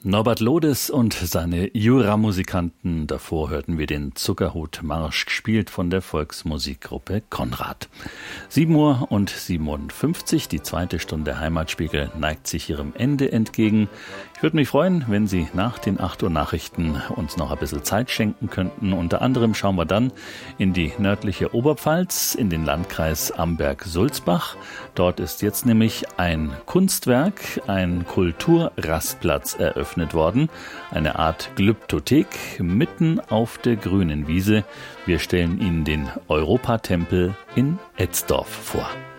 Norbert Lodes und seine Jura-Musikanten. Davor hörten wir den Zuckerhutmarsch, gespielt von der Volksmusikgruppe Konrad. 7:57 Uhr, die zweite Stunde Heimatspiegel neigt sich ihrem Ende entgegen. Ich würde mich freuen, wenn Sie nach den 8 Uhr Nachrichten uns noch ein bisschen Zeit schenken könnten. Unter anderem schauen wir dann in die nördliche Oberpfalz, in den Landkreis Amberg-Sulzbach. Dort ist jetzt nämlich ein Kunstwerk, ein Kulturrastplatz eröffnet worden. Eine Art Glyptothek mitten auf der grünen Wiese. Wir stellen Ihnen den Europatempel in Etzdorf vor.